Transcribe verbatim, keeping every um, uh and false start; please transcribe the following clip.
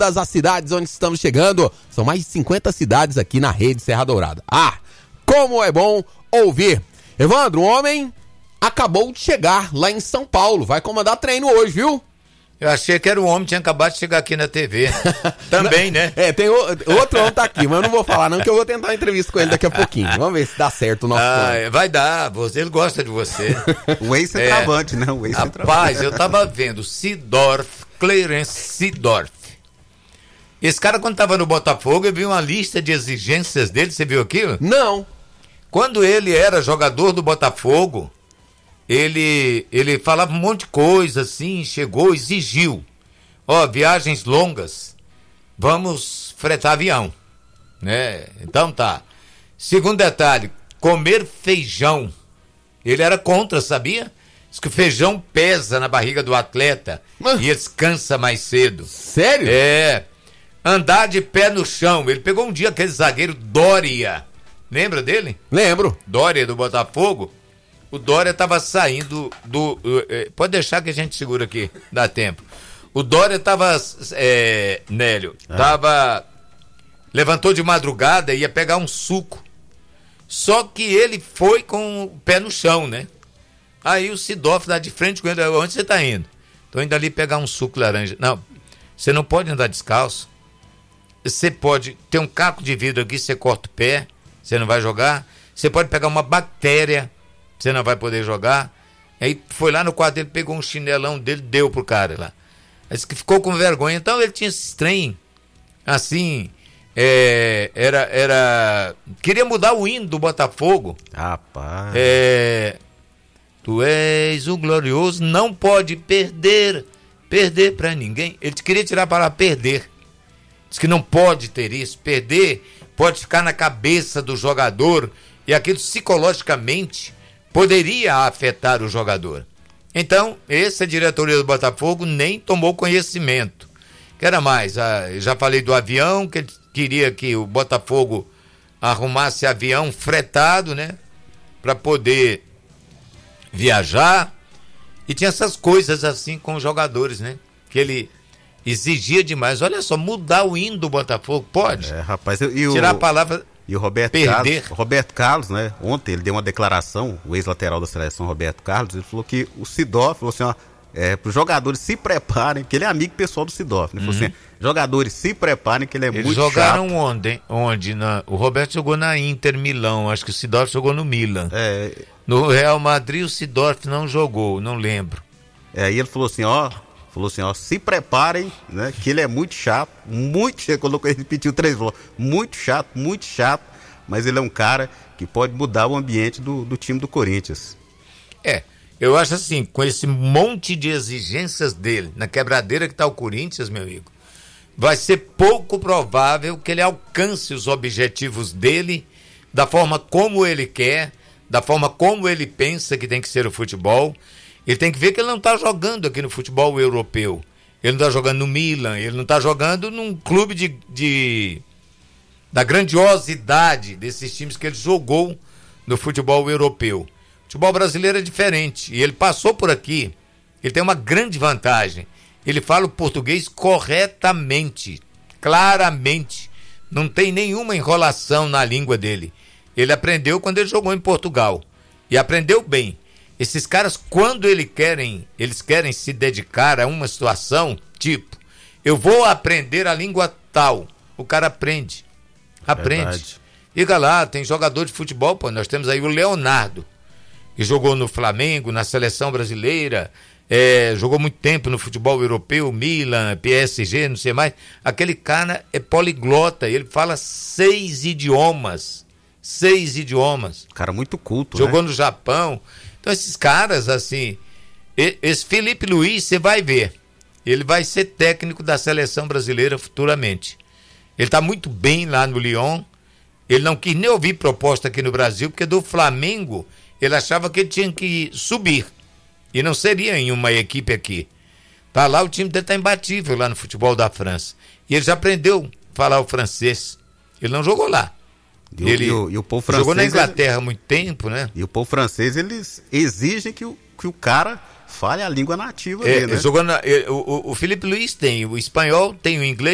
todas as cidades onde estamos chegando. São mais de cinquenta cidades aqui na rede Serra Dourada. Ah, como é bom ouvir. Evandro, o homem acabou de chegar lá em São Paulo. Vai comandar treino hoje, viu? Eu achei que era o homem que tinha acabado de chegar aqui na T V. Também, né? É, tem o, outro homem tá aqui, mas eu não vou falar não, que eu vou tentar uma entrevista com ele daqui a pouquinho. Vamos ver se dá certo o nosso ah, plano. Vai dar, você, ele gosta de você. O ex-centroavante, é, né? O ex-centroavante. Rapaz, eu tava vendo Seedorf, Clarence Seedorf. Esse cara, quando tava no Botafogo, eu vi uma lista de exigências dele, você viu aquilo? Não. Quando ele era jogador do Botafogo, ele, ele falava um monte de coisa, assim, chegou, exigiu. Ó, viagens longas, vamos fretar avião, né? Então tá. Segundo detalhe, comer feijão. Ele era contra, sabia? Diz que o feijão pesa na barriga do atleta Mas... e descansa mais cedo. Sério? É. Andar de pé no chão. Ele pegou um dia aquele zagueiro Dória. Lembra dele? Lembro. Dória do Botafogo. O Dória tava saindo do... Uh, pode deixar que a gente segura aqui, dá tempo. O Dória tava... É, Nélio, ah. tava... Levantou de madrugada e ia pegar um suco. Só que ele foi com o pé no chão, né? Aí o Seedorf dá de frente com ele. Onde você tá indo? Tô indo ali pegar um suco laranja. Não, você não pode andar descalço. Você pode ter um caco de vidro aqui, você corta o pé, você não vai jogar. Você pode pegar uma bactéria, você não vai poder jogar. Aí foi lá no quarto dele, pegou um chinelão dele, deu pro cara lá. Aí disse que ficou com vergonha. Então ele tinha esse trem, assim, é, era, era... Queria mudar o hino do Botafogo. Rapaz. É... Tu és o glorioso, não pode perder, perder pra ninguém. Ele queria tirar para perder. Diz que não pode ter isso, perder pode ficar na cabeça do jogador e aquilo psicologicamente poderia afetar o jogador. Então, essa diretoria do Botafogo nem tomou conhecimento. Que era mais, ah, já falei do avião, que ele queria que o Botafogo arrumasse avião fretado, né? Para poder viajar. E tinha essas coisas assim com os jogadores, né? Que ele exigia demais. Olha só, mudar o hino do Botafogo, pode? É, rapaz, e o... Tirar a palavra... E o Roberto perder. Carlos, Roberto Carlos, né? Ontem ele deu uma declaração, o ex-lateral da seleção, Roberto Carlos, ele falou que o Seedorf, falou assim, ó, é, para os jogadores se preparem, que ele é amigo pessoal do Seedorf, né? Ele uhum. falou assim, jogadores se preparem, que ele é Eles muito jogaram chato. onde? Onde? Na, o Roberto jogou na Inter Milão, acho que o Seedorf jogou no Milan. É, no Real Madrid o Seedorf não jogou, não lembro. É, aí ele falou assim, ó, falou assim, ó, se preparem, né? Que ele é muito chato, muito chato, colocou, ele repetiu três, falou, muito chato, muito chato, mas ele é um cara que pode mudar o ambiente do, do time do Corinthians. É, eu acho assim, com esse monte de exigências dele, na quebradeira que tá o Corinthians, meu amigo, vai ser pouco provável que ele alcance os objetivos dele, da forma como ele quer, da forma como ele pensa que tem que ser o futebol. Ele tem que ver que ele não tá jogando aqui no futebol europeu. Ele não tá jogando no Milan, ele não tá jogando num clube de... de da grandiosidade desses times que ele jogou no futebol europeu. O futebol brasileiro é diferente, e ele passou por aqui, ele tem uma grande vantagem, ele fala o português corretamente, claramente, não tem nenhuma enrolação na língua dele. Ele aprendeu quando ele jogou em Portugal, e aprendeu bem. Esses caras, quando eles querem, eles querem se dedicar a uma situação, tipo, eu vou aprender a língua tal, o cara aprende. Aprende. Verdade. Liga lá, tem jogador de futebol, pô, nós temos aí o Leonardo, que jogou no Flamengo, na seleção brasileira, é, jogou muito tempo no futebol europeu, Milan, P S G, não sei mais. Aquele cara é poliglota, ele fala seis idiomas. Seis idiomas. Cara muito culto, jogou né? no Japão. Então esses caras, assim, esse Felipe Luiz, você vai ver, ele vai ser técnico da seleção brasileira futuramente. Ele está muito bem lá no Lyon. Ele não quis nem ouvir proposta aqui no Brasil, porque do Flamengo ele achava que ele tinha que subir. E não seria em uma equipe aqui. Tá lá, o time dele está imbatível lá no futebol da França. E ele já aprendeu a falar o francês. Ele não jogou lá. E, ele e, o, e o povo francês, jogou na Inglaterra há muito tempo, né? E o povo francês, eles exigem que o, que o cara fale a língua nativa é, dele, né? Jogou na, o, o Felipe Luiz tem o espanhol, tem o inglês.